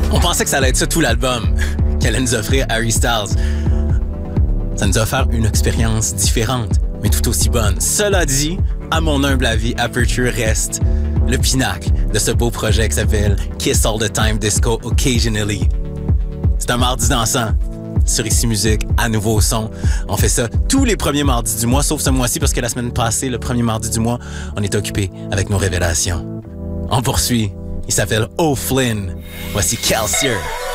On pensait que ça allait être ça tout l'album qu'elle allait nous offrir Harry Styles. Ça nous a offert une expérience différente, mais tout aussi bonne. Cela dit, à mon humble avis, Aperture reste le pinacle de ce beau projet qui s'appelle Kiss All the Time Disco Occasionally. C'est un mardi dansant sur Ici Musique, à nouveau au son. On fait ça tous les premiers mardis du mois, sauf ce mois-ci parce que la semaine passée, le premier mardi du mois, on est occupé avec nos révélations. On poursuit. Il s'appelle O'Flynn. Voici Kelsier.